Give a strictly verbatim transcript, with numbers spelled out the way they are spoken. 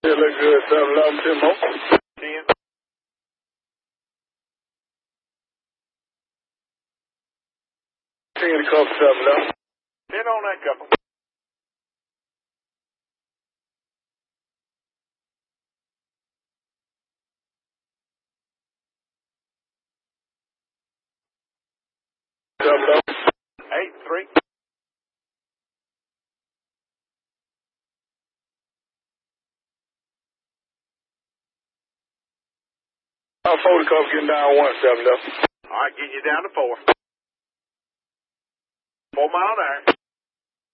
Yeah, look good. Seven eleven, ten more. Ten. Ten to cover seven eleven. Ten on that couple. Seven eleven. Eight three. Uh, four to cover getting down one seven eleven. All right, getting you down to four. Four mile an hour.